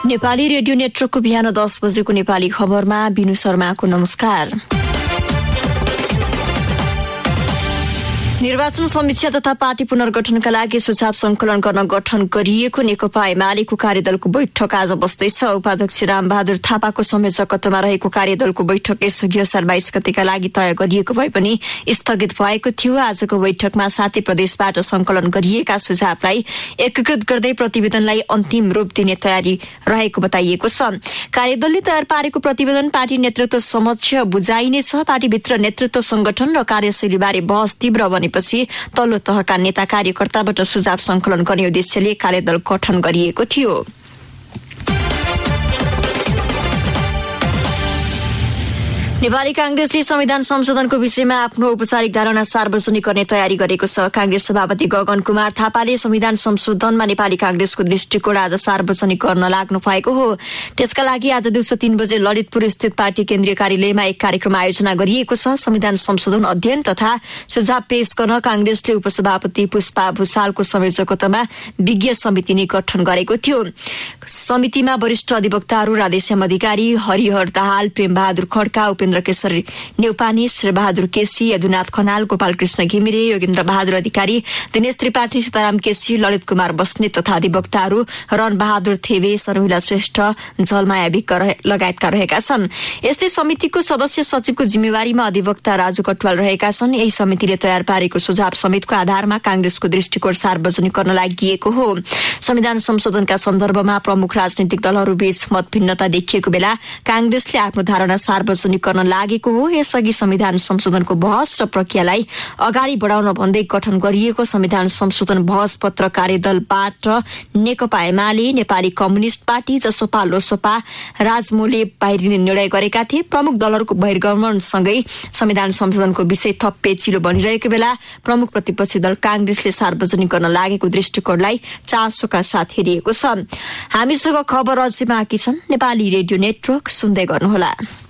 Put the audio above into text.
Nepali radio नेटवर्कको बिहान 10 बजेको नेपाली खबरमा बिनु शर्माको नमस्कार। निर्वाचन समीक्षा तथा पार्टी पुनर्गठनका लागि सुझाव संकलन गर्न गठन गरिएको नेकपा एमालेको कार्यदलको बैठक आज बस्दैछ। उपाध्यक्ष रामबहादुर थापाको संयोजकत्वमा रहेको कार्यदलको बैठक यसअघि असार 22 गतेका लागि तय गरिएको भए पनि स्थगित भएको थियो। आजको बैठकमा 7 प्रदेशबाट संकलन गरिएका सुझावलाई एकीकृत गर्दै प्रतिवेदनलाई अन्तिम रूप दिने तयारी रहेको बताइएको छ। कार्यदलले तयार पारेको प्रतिवेदन पार्टी नेतृत्व समक्ष बुझाइनेछ। पार्टीभित्र नेतृत्व संगठन र कार्यशैलीबारे बहस तीव्र बनेपछि तल्लो तहका नेता कार्यकर्ताबाट सुझाव संकलन गर्ने उद्देश्यले कार्यदल गठन गरिएको थियो। नेपाली कांग्रेसले संविधान संशोधनको विषयमा आफ्नो औपचारिक धारणा सार्वजनिक गर्ने तयारी गरेको छ। कांग्रेस सभापति गगन कुमार थापाले संविधान संशोधनमा नेपाली कांग्रेसको दृष्टिकोण आज सार्वजनिक गर्न लाग्नु भएको हो। त्यसका लागि आज दिउँसो 3 बजे ललितपुर स्थित पार्टी केन्द्रीय कार्यालयमा एक कार्यक्रम आयोजना गरिएको छ। संविधान संशोधन अध्ययन तथा सुझाव पेश गर्न कांग्रेसले उपसभापति पुष्पा भूषालको संयोजकत्वमा विज्ञ समिति नै गठन गरेको थियो। समितिमा वरिष्ठ अधिवक्ताहरू राधेश्याम अधिकारी, हरिहर दाहाल, प्रेमबहादुर खड्का, उपेन्द्र केशरी नेउपाने, श्रीबहादुर केसी, यदुनाथ खनाल, गोपाल कृष्ण घिमिरे, योगेन्द्र बहादुर अधिकारी, दिनेश त्रिपाठी, सीताराम केसी, ललित कुमार बस्नेत तथा अधिवक्ताहरू रन बहादुर थेवे, सरोहिला श्रेष्ठ, झलमाया विक लगायतका रहेका छन्। यस्तै समितिको सदस्य सचिवको जिम्मेवारीमा अधिवक्ता राजु कटवाल रहेका छन्। यही समितिले तयार पारेको सुझाव समेतको आधारमा कांग्रेसको दृष्टिकोण सार्वजनिक गर्न लागि हो। संविधान संशोधनका सन्दर्भमा प्रमुख राजनीतिक दलहरूबीच मतभिन्नता देखिएको बेला कांग्रेसले आफ्नो धारणा सार्वजनिक गर्न लागेको हो। यसअघि संविधान संशोधनको बहस र प्रक्रियालाई अगाडि बढाउन भन्दै गठन गरिएको संविधान संशोधन बहस पत्र कार्यदलबाट नेकपा एमाले, नेपाली कम्युनिष्ट पार्टी, जसपा, लोसपा, राजमोले बाहिरिने निर्णय गरेका थिए। प्रमुख दलहरूको बहिर्गमनसँगै संविधान संशोधनको विषय थप पेचिलो बनिरहेको बेला प्रमुख प्रतिपक्षी दल कांग्रेसले सार्वजनिक गर्न लागेको दृष्टिकोणलाई चासोका साथ हेरिएको छ। हामीसँग खबर अझै बाँकी छन्। नेपाली रेडियो नेटवर्क सुन्दै गर्नुहोला।